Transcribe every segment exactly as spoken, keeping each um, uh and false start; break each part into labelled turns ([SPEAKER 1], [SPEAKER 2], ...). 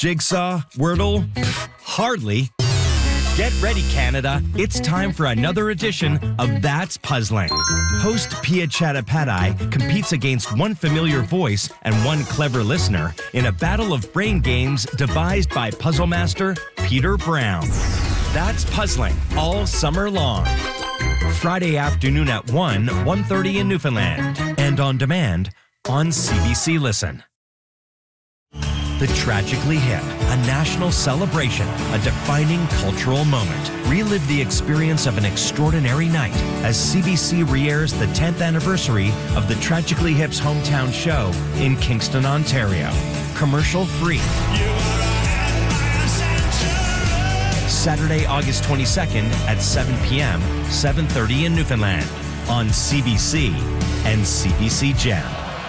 [SPEAKER 1] Jigsaw? Wordle? Pfft, hardly. Get ready, Canada. It's time for another edition of That's Puzzling. Host Pia Chattopadhyay competes against one familiar voice and one clever listener in a battle of brain games devised by puzzle master Peter Brown. That's Puzzling all summer long. Friday afternoon at one, one thirty in Newfoundland. And on demand on C B C Listen. The Tragically Hip, a national celebration, a defining cultural moment. Relive the experience of an extraordinary night as C B C re-airs the tenth anniversary of the Tragically Hip's hometown show in Kingston, Ontario. Commercial free. Saturday, August twenty-second at seven p.m., seven thirty in Newfoundland on C B C and C B C Gem.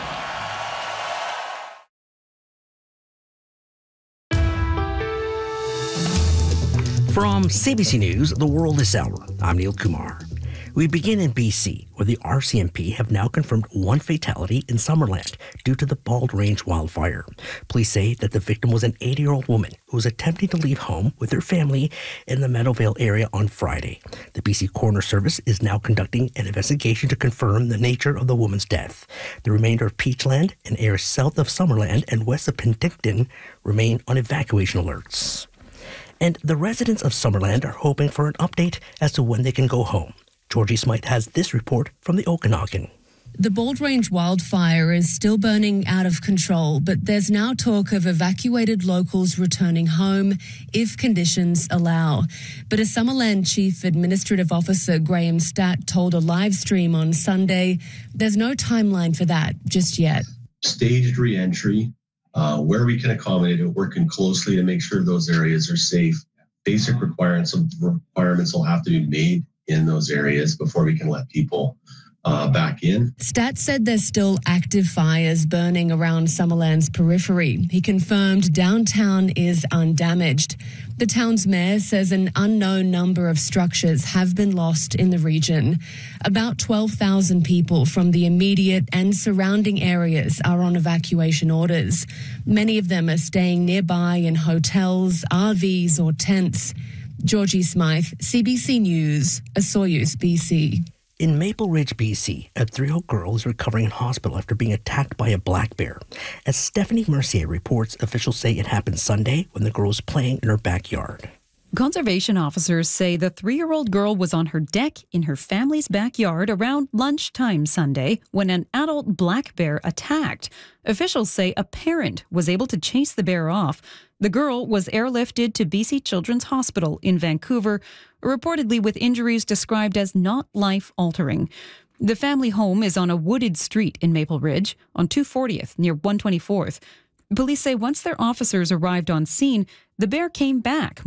[SPEAKER 2] From C B C News, The World this hour, I'm Neil Kumar. We begin in B C, where the R C M P have now confirmed one fatality in Summerland due to the Bald Range wildfire. Police say that the victim was an eighty-year-old woman who was attempting to leave home with her family in the Meadowvale area on Friday. The B C Coroner Service is now conducting an investigation to confirm the nature of the woman's death. The remainder of Peachland and areas south of Summerland and west of Penticton remain on evacuation alerts. And the residents of Summerland are hoping for an update as to when they can go home. Georgie Smythe has this report from the Okanagan.
[SPEAKER 3] The Bald Range wildfire is still burning out of control, but there's now talk of evacuated locals returning home if conditions allow. But a Summerland Chief Administrative Officer Graham Statt told a live stream on Sunday there's no timeline for that just yet.
[SPEAKER 4] Staged re-entry. Uh, where we can accommodate it, working closely to make sure those areas are safe. Basic requirements requirements will have to be made in those areas before we can let people uh, back in.
[SPEAKER 3] Statt said there's still active fires burning around Summerland's periphery. He confirmed downtown is undamaged. The town's mayor says an unknown number of structures have been lost in the region. About twelve thousand people from the immediate and surrounding areas are on evacuation orders. Many of them are staying nearby in hotels, R Vs or tents. Georgie Smythe, C B C News, Osoyoos, B C.
[SPEAKER 2] In Maple Ridge, B C, a three-year-old girl is recovering in hospital after being attacked by a black bear. As Stephanie Mercier reports, officials say it happened Sunday when the girl was playing in her backyard.
[SPEAKER 5] Conservation officers say the three-year-old girl was on her deck in her family's backyard around lunchtime Sunday when an adult black bear attacked. Officials say a parent was able to chase the bear off. The girl was airlifted to B C Children's Hospital in Vancouver, reportedly with injuries described as not life-altering. The family home is on a wooded street in Maple Ridge on two fortieth near one twenty-fourth. Police say once their officers arrived on scene, the bear came back